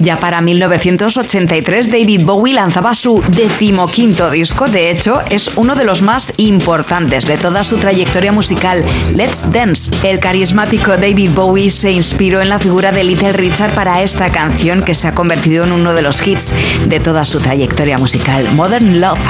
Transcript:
Ya para 1983, David Bowie lanzaba su 15º disco. De hecho, es uno de los más importantes de toda su trayectoria musical, Let's Dance. El carismático David Bowie se inspiró en la figura de Little Richard para esta canción, que se ha convertido en uno de los hits de toda su trayectoria musical, Modern Love.